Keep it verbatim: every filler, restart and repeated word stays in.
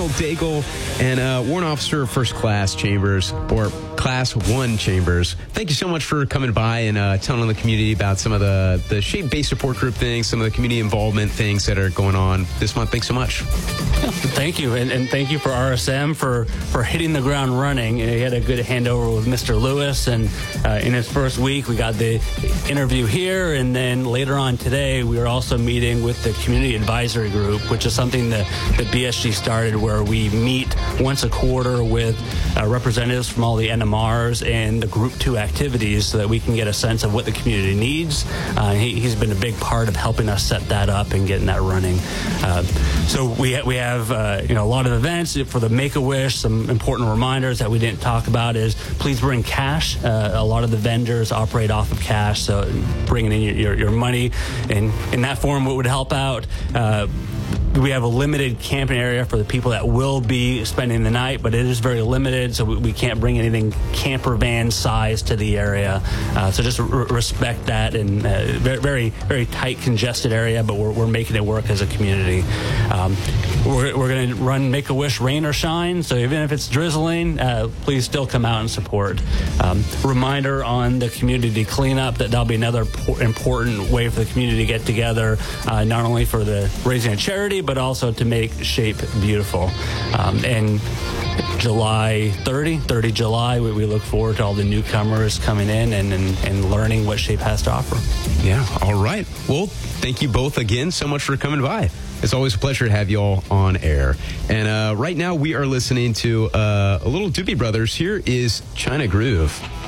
Daniel Daigle, and uh, Warrant Officer First Class Chambers, or Class One Chambers. Thank you so much for coming by and uh, telling the community about some of the, the Shape-Based Support Group things, some of the community involvement things that are going on this month. Thanks so much. Thank you, and, and thank you for R S M for, for hitting the ground running. He had a good handover with Mister Lewis, and uh, in his first week, we got the interview here, and then later on today, we are also meeting with the Community Advisory Group, which is something that, that B S G started, where we meet once a quarter with uh, representatives from all the N M Rs and the Group two activities so that we can get a sense of what the community needs. Uh, he, he's been a big part of helping us set that up and getting that running. Uh, so we, we have uh, you know, a lot of events for the Make-A-Wish. Some important reminders that we didn't talk about is please bring cash. Uh, a lot of the vendors operate off of cash, so bringing in your, your, your money in, in that form would help out. Uh, We have a limited camping area for the people that will be spending the night, but it is very limited, so we, we can't bring anything camper van size to the area. Uh, so just r- respect that, and uh, very, very, very tight, congested area, but we're, we're making it work as a community. Um, we're we're going to run Make-A-Wish rain or shine, so even if it's drizzling, uh, please still come out and support. Um, reminder on the community cleanup that that'll be another po- important way for the community to get together, uh, not only for the raising a charity, but also to make Shape beautiful. Um, and July thirtieth, thirtieth of July, we, we look forward to all the newcomers coming in and, and, and learning what Shape has to offer. Yeah, all right. Well, thank you both again so much for coming by. It's always a pleasure to have you all on air. And uh, right now we are listening to uh, a little Doobie Brothers. Here is China Groove.